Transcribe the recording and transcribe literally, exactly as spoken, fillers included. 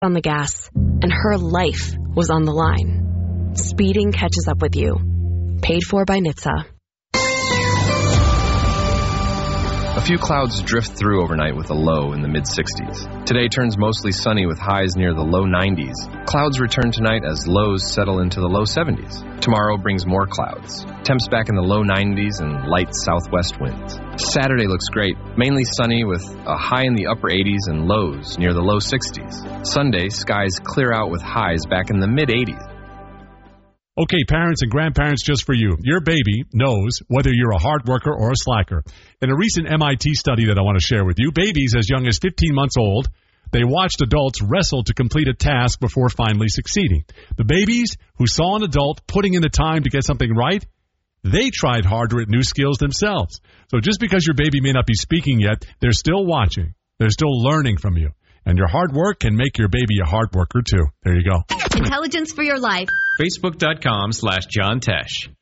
on the gas, and her life was on the line. Speeding catches up with you. Paid for by N H T S A. A few clouds drift through overnight with a low in the mid sixties. Today turns mostly sunny with highs near the low nineties. Clouds return tonight as lows settle into the low seventies. Tomorrow brings more clouds. Temps back in the low nineties and light southwest winds. Saturday looks great, mainly sunny with a high in the upper eighties and lows near the low sixties. Sunday, skies clear out with highs back in the mid eighties. Okay, parents and grandparents, just for you. Your baby knows whether you're a hard worker or a slacker. In a recent M I T study that I want to share with you, babies as young as fifteen months old, they watched adults wrestle to complete a task before finally succeeding. The babies who saw an adult putting in the time to get something right, they tried harder at new skills themselves. So just because your baby may not be speaking yet, they're still watching. They're still learning from you. And your hard work can make your baby a hard worker, too. There you go. Intelligence for your life. Facebook.com slash John Tesh.